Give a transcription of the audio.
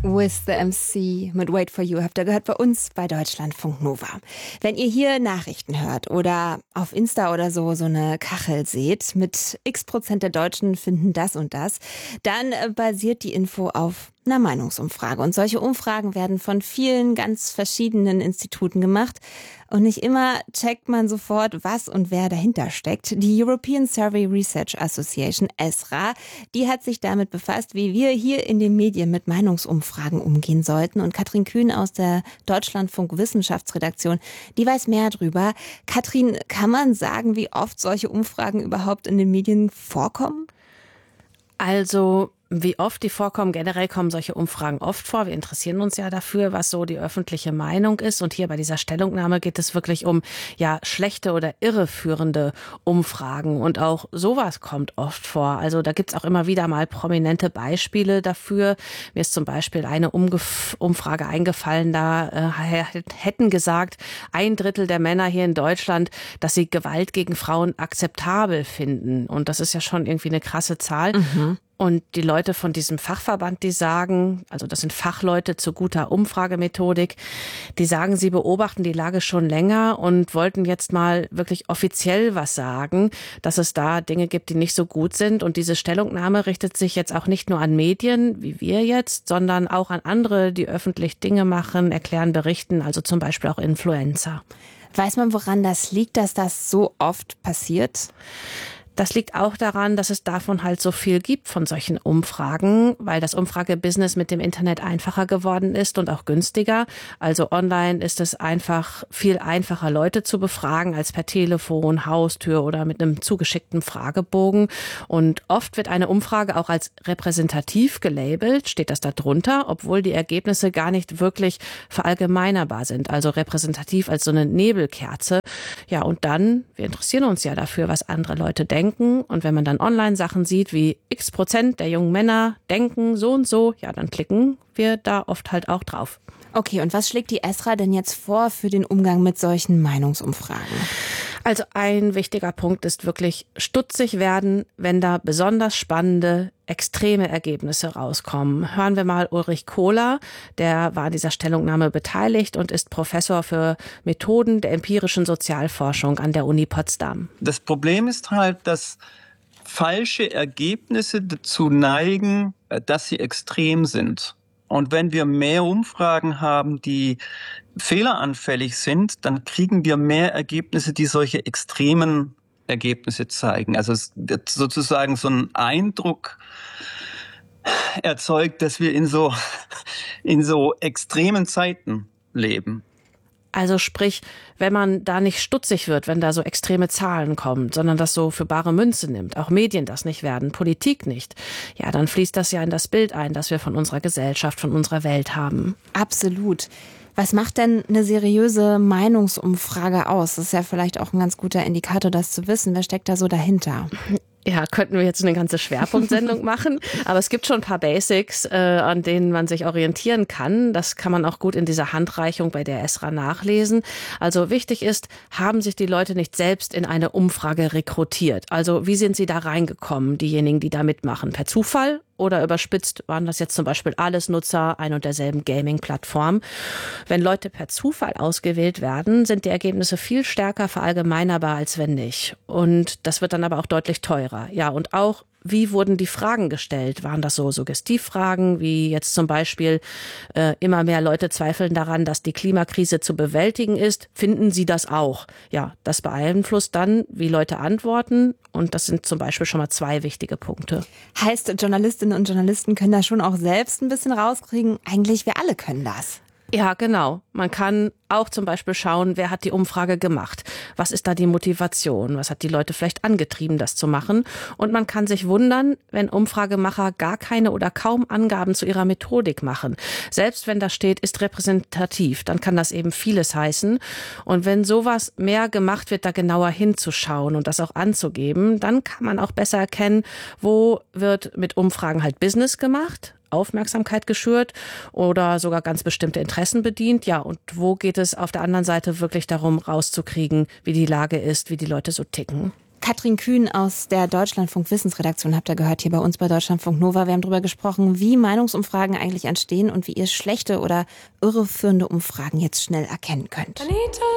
with the MC mit Wait for You habt ihr gehört bei uns bei Deutschlandfunk Nova. Wenn ihr hier Nachrichten hört oder auf Insta oder so eine Kachel seht mit x% der Deutschen finden das und das, dann basiert die Info auf einer Meinungsumfrage. Und solche Umfragen werden von vielen ganz verschiedenen Instituten gemacht. Und nicht immer checkt man sofort, was und wer dahinter steckt. Die European Survey Research Association, ESRA, die hat sich damit befasst, wie wir hier in den Medien mit Meinungsumfragen umgehen sollten. Und Katrin Kühn aus der Deutschlandfunk Wissenschaftsredaktion, die weiß mehr drüber. Katrin, kann man sagen, wie oft solche Umfragen überhaupt in den Medien vorkommen? Also wie oft die vorkommen, generell kommen solche Umfragen oft vor. Wir interessieren uns ja dafür, was so die öffentliche Meinung ist. Und hier bei dieser Stellungnahme geht es wirklich um schlechte oder irreführende Umfragen. Und auch sowas kommt oft vor. Also da gibt's auch immer wieder mal prominente Beispiele dafür. Mir ist zum Beispiel eine Umfrage eingefallen, da hätten gesagt 1/3 der Männer hier in Deutschland, dass sie Gewalt gegen Frauen akzeptabel finden. Und das ist ja schon irgendwie eine krasse Zahl. Mhm. Und die Leute von diesem Fachverband, die sagen, also das sind Fachleute zu guter Umfragemethodik, die sagen, sie beobachten die Lage schon länger und wollten jetzt mal wirklich offiziell was sagen, dass es da Dinge gibt, die nicht so gut sind. Und diese Stellungnahme richtet sich jetzt auch nicht nur an Medien, wie wir jetzt, sondern auch an andere, die öffentlich Dinge machen, erklären, berichten, also zum Beispiel auch Influencer. Weiß man, woran das liegt, dass das so oft passiert? Das liegt auch daran, dass es davon halt so viel gibt von solchen Umfragen, weil das Umfragebusiness mit dem Internet einfacher geworden ist und auch günstiger. Also online ist es einfach viel einfacher, Leute zu befragen als per Telefon, Haustür oder mit einem zugeschickten Fragebogen. Und oft wird eine Umfrage auch als repräsentativ gelabelt, steht das da drunter, obwohl die Ergebnisse gar nicht wirklich verallgemeinerbar sind. Also repräsentativ als so eine Nebelkerze. Ja, und dann, wir interessieren uns ja dafür, was andere Leute denken. Und wenn man dann online Sachen sieht, wie x% der jungen Männer denken so und so, ja, dann klicken wir da oft halt auch drauf. Okay, und was schlägt die ESRA denn jetzt vor für den Umgang mit solchen Meinungsumfragen? Also ein wichtiger Punkt ist wirklich stutzig werden, wenn da besonders spannende, extreme Ergebnisse rauskommen. Hören wir mal Ulrich Kohler, der war an dieser Stellungnahme beteiligt und ist Professor für Methoden der empirischen Sozialforschung an der Uni Potsdam. Das Problem ist halt, dass falsche Ergebnisse dazu neigen, dass sie extrem sind. Und wenn wir mehr Umfragen haben, die fehleranfällig sind, dann kriegen wir mehr Ergebnisse, die solche extremen Ergebnisse zeigen. Also es wird sozusagen so ein Eindruck erzeugt, dass wir in so extremen Zeiten leben. Also sprich, wenn man da nicht stutzig wird, wenn da so extreme Zahlen kommen, sondern das so für bare Münze nimmt, auch Medien das nicht werden, Politik nicht, ja, dann fließt das ja in das Bild ein, das wir von unserer Gesellschaft, von unserer Welt haben. Absolut. Was macht denn eine seriöse Meinungsumfrage aus? Das ist ja vielleicht auch ein ganz guter Indikator, das zu wissen. Wer steckt da so dahinter? Ja, könnten wir jetzt eine ganze Schwerpunktsendung machen. Aber es gibt schon ein paar Basics, an denen man sich orientieren kann. Das kann man auch gut in dieser Handreichung bei der ESRA nachlesen. Also wichtig ist, haben sich die Leute nicht selbst in eine Umfrage rekrutiert? Also wie sind sie da reingekommen, diejenigen, die da mitmachen? Per Zufall? Oder überspitzt waren das jetzt zum Beispiel alles Nutzer ein und derselben Gaming-Plattform. Wenn Leute per Zufall ausgewählt werden, sind die Ergebnisse viel stärker verallgemeinerbar, als wenn nicht. Und das wird dann aber auch deutlich teurer. Ja, und auch, wie wurden die Fragen gestellt? Waren das so Suggestivfragen, wie jetzt zum Beispiel immer mehr Leute zweifeln daran, dass die Klimakrise zu bewältigen ist? Finden Sie das auch? Ja, das beeinflusst dann, wie Leute antworten. Und das sind zum Beispiel schon mal 2 wichtige Punkte. Heißt, Journalistinnen und Journalisten können da schon auch selbst ein bisschen rauskriegen. Eigentlich, wir alle können das. Ja, genau. Man kann auch zum Beispiel schauen, wer hat die Umfrage gemacht? Was ist da die Motivation? Was hat die Leute vielleicht angetrieben, das zu machen? Und man kann sich wundern, wenn Umfragemacher gar keine oder kaum Angaben zu ihrer Methodik machen. Selbst wenn da steht, ist repräsentativ, dann kann das eben vieles heißen. Und wenn sowas mehr gemacht wird, da genauer hinzuschauen und das auch anzugeben, dann kann man auch besser erkennen, wo wird mit Umfragen halt Business gemacht, Aufmerksamkeit geschürt oder sogar ganz bestimmte Interessen bedient. Ja, und wo geht es auf der anderen Seite wirklich darum, rauszukriegen, wie die Lage ist, wie die Leute so ticken? Katrin Kühn aus der Deutschlandfunk Wissensredaktion habt ihr gehört, hier bei uns bei Deutschlandfunk Nova. Wir haben darüber gesprochen, wie Meinungsumfragen eigentlich entstehen und wie ihr schlechte oder irreführende Umfragen jetzt schnell erkennen könnt. Anita.